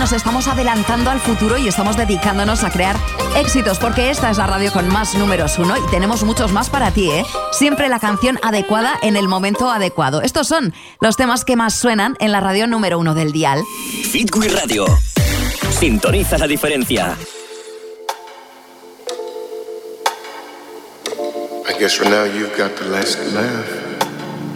nos estamos adelantando al futuro y estamos dedicándonos a crear éxitos, porque esta es la radio con más números 1 y tenemos muchos más para ti, ¿eh? Siempre la canción adecuada en el momento adecuado. Estos son los temas que más suenan en la radio número 1 del dial. Hit Wii Radio. Sintoniza la diferencia. I guess for now you've got the last laugh.